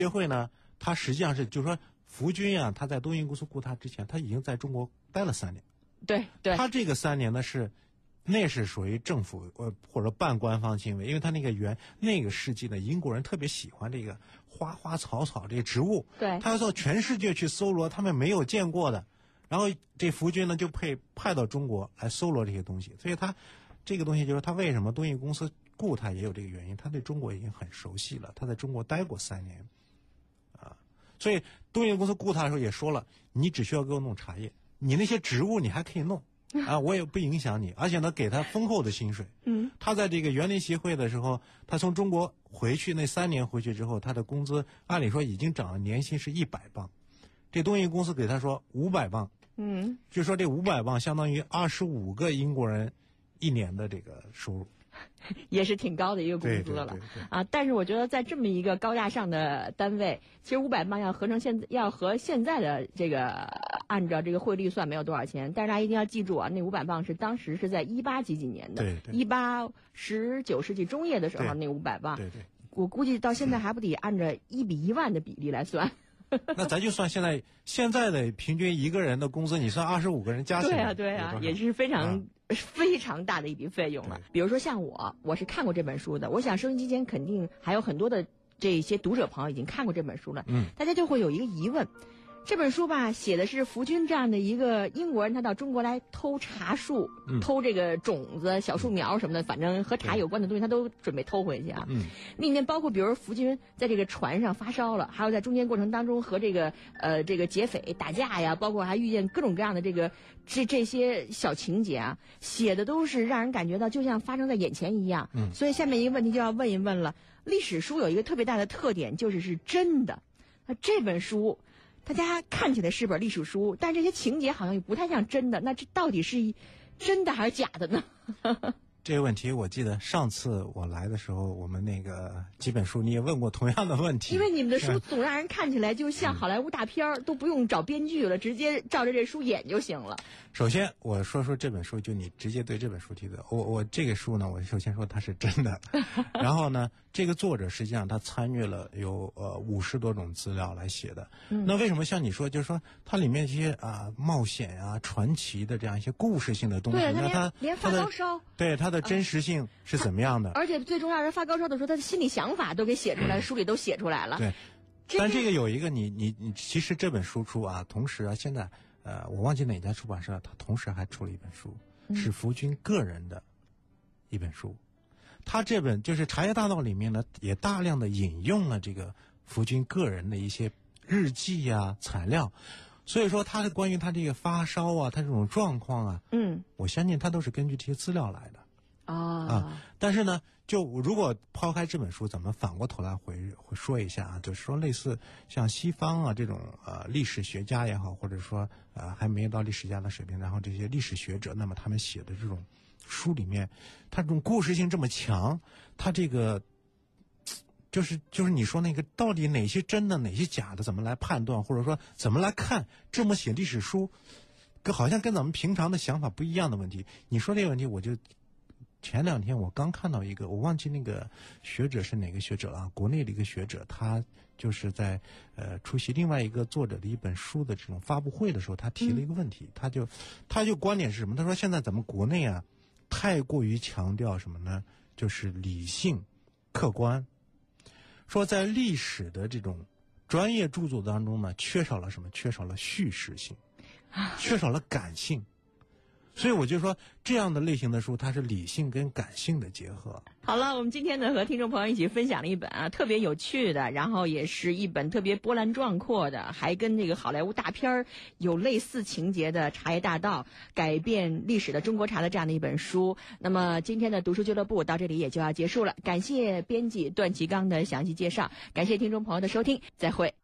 协会呢，它实际上是就是说福军啊，他在东印公司雇他之前，他已经在中国待了3年。 对对， 他这个3年呢那是属于政府或者半官方行为，因为他那个世纪呢，英国人特别喜欢这个花花草草这些植物， 对， 他要到全世界去搜罗他们没有见过的，然后这福军呢就派到中国来搜罗这些东西，所以他这个东西就是他为什么东印公司雇他也有这个原因，他对中国已经很熟悉了，他在中国待过3年，所以东印公司雇他的时候也说了，你只需要给我弄茶叶，你那些植物你还可以弄。我也不影响你，而且呢，给他丰厚的薪水。他在这个园林协会的时候，他从中国回去那3年回去之后，他的工资按理说已经涨了，年薪是100磅。这东印公司给他说500磅，就说这500磅相当于25个英国人1年的这个收入。 也是挺高的一个工资了对啊！但是我觉得在这么一个高大上的单位，其实500磅要和现在的这个按照这个汇率算没有多少钱，但是大家一定要记住啊，那500磅是当时是在18几年的，19世纪中叶的时候那500磅， 对， 我估计到现在还不得按照1比1万的比例来算。 那咱就算现在的平均一个人的工资，你算25个人加起来， 对啊，也是非常大的一笔费用了。比如说像我是看过这本书的，我想收音机前肯定还有很多的这些读者朋友已经看过这本书了，大家就会有一个疑问。这本书吧，写的是福军这样的一个英国人，他到中国来偷茶树，偷这个种子、小树苗什么的，反正和茶有关的东西，他都准备偷回去啊。里面包括比如福军在这个船上发烧了，还有在中间过程当中和这个劫匪打架呀，包括还遇见各种各样的这些小情节啊，写的都是让人感觉到就像发生在眼前一样。所以下面一个问题就要问一问了，历史书有一个特别大的特点，就是真的。那这本书大家看起来是本历史书，但这些情节好像又不太像真的，那这到底是真的还是假的呢？ 这个问题我记得上次我来的时候，我们那个几本书你也问过同样的问题。 因为你们的书总让人看起来就像好莱坞大片都不用找编剧了，直接照着这书演就行了。 首先我说这本书，就你直接对这本书提的，我这个书呢，我首先说它是真的，然后呢，这个作者实际上他参与了有50多种资料来写的。那为什么像你说，就是说它里面一些冒险啊、传奇的这样一些故事性的东西， 对， 那他连发高烧， 对它的真实性是怎么样的？ 而且最重要是发高烧的时候，他的心理想法都给写出来，书里都写出来了。 对，但这个有一个你其实这本书出啊，同时啊，现在我忘记哪家出版社，他同时还出了一本书，是福军个人的一本书。他这本就是《茶叶大道》里面呢，也大量的引用了这个福军个人的一些日记啊、材料。所以说他的关于他这个发烧啊，他这种状况啊，我相信他都是根据这些资料来的。但是呢，就如果抛开这本书，咱们反过头来会说一下啊，就是说类似像西方啊这种历史学家也好，或者说还没有到历史家的水平，然后这些历史学者，那么他们写的这种书里面，他这种故事性这么强，他这个就是你说那个到底哪些真的哪些假的，怎么来判断，或者说怎么来看这么写历史书，好像跟咱们平常的想法不一样的问题。你说这个问题，我就前2天我刚看到一个，我忘记那个学者是哪个学者啊，国内的一个学者，他就是在出席另外一个作者的一本书的这种发布会的时候，他提了一个问题，他就观点是什么？他说现在咱们国内啊，太过于强调什么呢？就是理性、客观，说在历史的这种专业著作当中呢，缺少了什么？缺少了叙事性，缺少了感性。所以我就说，这样的类型的书，它是理性跟感性的结合。 好了，我们今天呢和听众朋友一起分享了一本特别有趣的，然后也是一本特别波澜壮阔的，还跟这个好莱坞大片有类似情节的《茶叶大道》，改变历史的中国茶的这样的一本书。那么今天的读书俱乐部到这里也就要结束了，感谢编辑段其刚的详细介绍，感谢听众朋友的收听，再会。